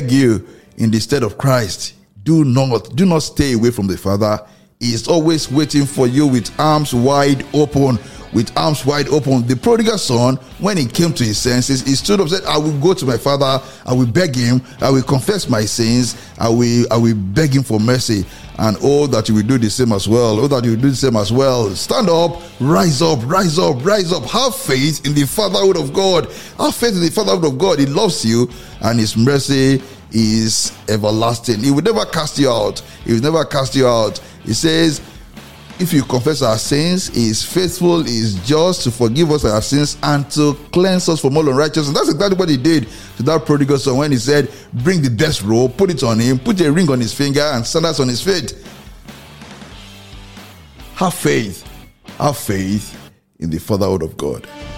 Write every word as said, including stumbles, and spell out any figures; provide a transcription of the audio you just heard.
beg you, in the stead of Christ, do not, do not stay away from the Father. He is always waiting for you with arms wide open. With arms wide open. The prodigal son, when he came to his senses, he stood up and said, I will go to my father, I will beg him, I will confess my sins, I will I will beg him for mercy. And oh, that you will do the same as well. Oh, that you will do the same as well. Stand up, rise up, rise up, rise up. Have faith in the fatherhood of God. Have faith in the fatherhood of God. He loves you, and his mercy is everlasting. He will never cast you out. He will never cast you out. He says, if you confess our sins, he is faithful, he is just to forgive us our sins and to cleanse us from all unrighteousness. That's exactly what he did to that prodigal son when he said, bring the best robe, put it on him, put a ring on his finger and sandals on his feet. Have faith. Have faith in the fatherhood of God.